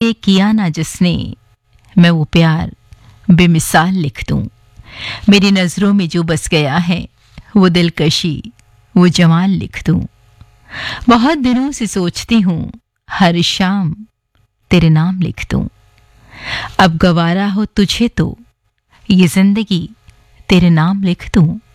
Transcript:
लिए किया ना जिसने, मैं वो प्यार बेमिसाल लिख दूं। मेरी नजरों में जो बस गया है वो दिलकशी, वो जमाल लिख दूं। बहुत दिनों से सोचती हूँ हर शाम तेरे नाम लिख दूं। अब गवारा हो तुझे तो ये जिंदगी तेरे नाम लिख दूं।